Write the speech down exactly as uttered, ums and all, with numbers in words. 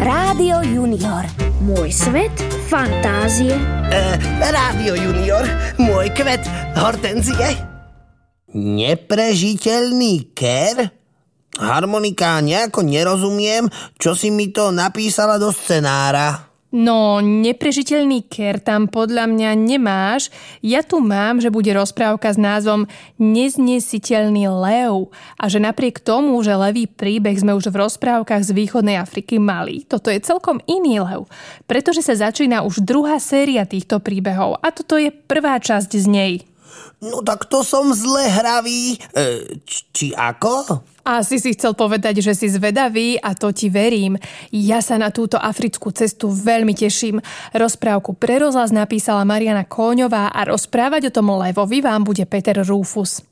Rádio Junior. Môj svet fantázie. E, Rádio Junior. Môj kvet hortenzie. Neprežiteľný ker? Harmonika, nejako nerozumiem, čo si mi to napísala do scenára. No, neprežiteľný ker tam podľa mňa nemáš. Ja tu mám, že bude rozprávka s názvom Neznesiteľný lev a že napriek tomu, že levý príbeh sme už v rozprávkach z východnej Afriky mali, toto je celkom iný lev, pretože sa začína už druhá séria týchto príbehov a toto je prvá časť z nej. No tak to som zle hravý. E, či, či ako? Asi si chcel povedať, že si zvedavý a to ti verím. Ja sa na túto africkú cestu veľmi teším. Rozprávku pre rozhlas napísala Mariana Kóňová a rozprávať o tom levovi vám bude Peter Rúfus.